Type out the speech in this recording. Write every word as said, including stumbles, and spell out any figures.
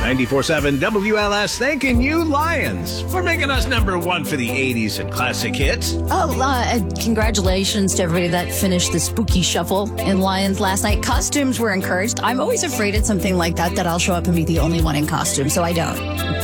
ninety-four seven W L S thanking you, Lions, for making us number one for the eighties and classic hits. Oh, uh, congratulations to everybody that finished the spooky shuffle in Lions last night. Costumes were encouraged. I'm always afraid at something like that that I'll show up and be the only one in costume, so I don't.